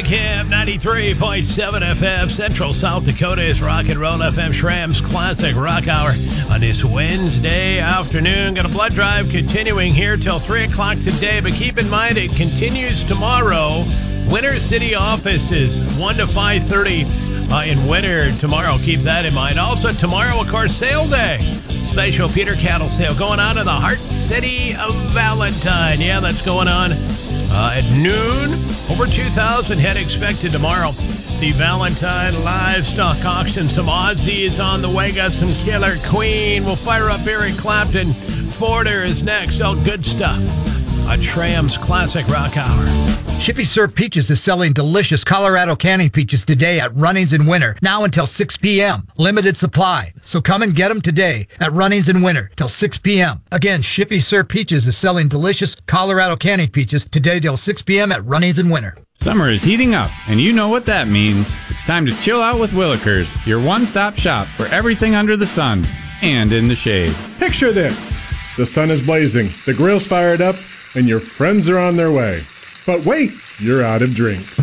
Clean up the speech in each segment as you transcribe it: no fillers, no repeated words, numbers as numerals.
Camp 93.7 FM, Central South Dakota's Rock and Roll FM, Shram's Classic Rock Hour on this Wednesday afternoon. Got a blood drive continuing here till 3 o'clock today, but keep in mind it continues tomorrow. Winter City offices 1 to 5:30 in Winter tomorrow. Keep that in mind. Also tomorrow, of course, sale day. Special Peter Cattle sale going on in the Heart City of Valentine. Yeah, that's going on at noon. Over 2,000 head expected tomorrow. The Valentine Livestock Auction. Some Aussies on the way. Got some Killer Queen. We'll fire up Eric Clapton. Forder is next. All good stuff on Shram's Classic Rock Hour. Shippy Sir Peaches is selling delicious Colorado canning peaches today at Runnings in Winter, now until 6 p.m. Limited supply, so come and get them today at Runnings in Winter till 6 p.m. Again, Shippy Sir Peaches is selling delicious Colorado canning peaches today till 6 p.m. at Runnings in Winter. Summer is heating up, and you know what that means. It's time to chill out with Willikers, your one-stop shop for everything under the sun and in the shade. Picture this. The sun is blazing, the grill's fired up, and your friends are on their way. But wait, you're out of drinks.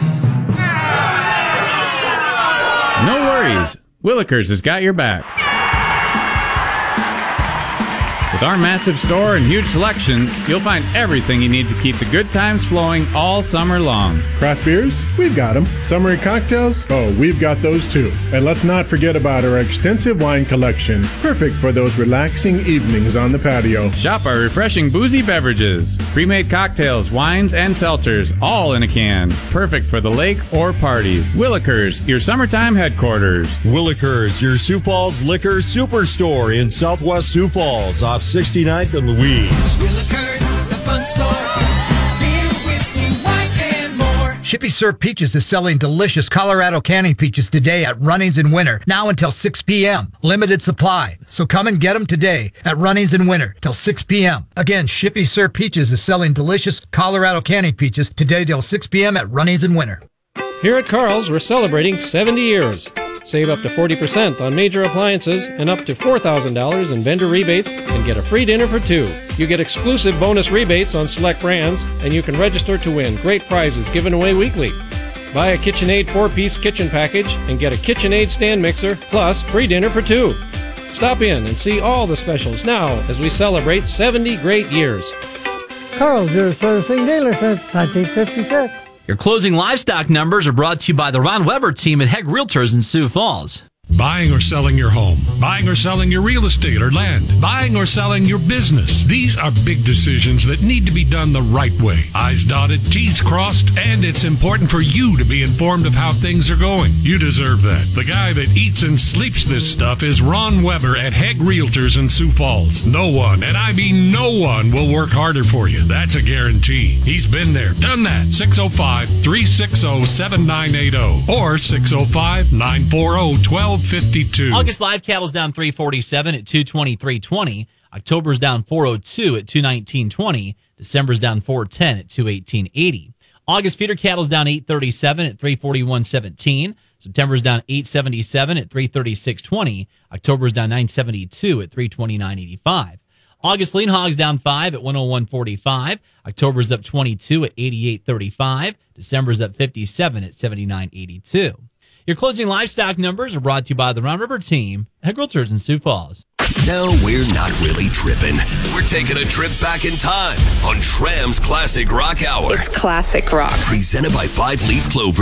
No worries. Willikers has got your back. With our massive store and huge selection, you'll find everything you need to keep the good times flowing all summer long. Craft beers? We've got them. Summery cocktails? Oh, we've got those too. And let's not forget about our extensive wine collection, perfect for those relaxing evenings on the patio. Shop our refreshing boozy beverages, pre-made cocktails, wines, and seltzers, all in a can. Perfect for the lake or parties. Willikers, your summertime headquarters. Willikers, your Sioux Falls liquor superstore in Southwest Sioux Falls, off 69th and Louise. Willikers, the fun store. Beer, whiskey, wine, and more. Shippy Sir Peaches is selling delicious Colorado canning peaches today at Runnings in Winter, now until 6 p.m. Limited supply, so come and get them today at Runnings in Winter till 6 p.m. Again, Shippy Sir Peaches is selling delicious Colorado canning peaches today till 6 p.m. at Runnings in Winter. Here at Carl's, we're celebrating 70 years. Save up to 40% on major appliances and up to $4,000 in vendor rebates and get a free dinner for two. You get exclusive bonus rebates on select brands, and you can register to win great prizes given away weekly. Buy a KitchenAid 4-piece kitchen package and get a KitchenAid stand mixer plus free dinner for two. Stop in and see all the specials now as we celebrate 70 great years. Carl's, your servicing dealer since 1956. Your closing livestock numbers are brought to you by the Ron Weber team at Hegg Realtors in Sioux Falls. Buying or selling your home, buying or selling your real estate or land, buying or selling your business. These are big decisions that need to be done the right way. I's dotted, T's crossed, and it's important for you to be informed of how things are going. You deserve that. The guy that eats and sleeps this stuff is Ron Weber at Hegg Realtors in Sioux Falls. No one, and I mean no one, will work harder for you. That's a guarantee. He's been there, done that. 605-360-7980 or 605-940-1252. August live cattle's down 347 at 223.20. October's down 402 at 219.20. December's down 410 at 218.80. August feeder cattle's down 837 at 341.17. September's down 877 at 336.20. October's down 972 at 329.85. August lean hogs down 5 at 101.45. October's up 22 at 88.35. December's up 57 at 79.82. Your closing livestock numbers are brought to you by the Ron River team, Hegg Realtors in Sioux Falls. No, we're not really tripping. We're taking a trip back in time on Shram's Classic Rock Hour. It's classic rock. Presented by 5 Leaf Clover.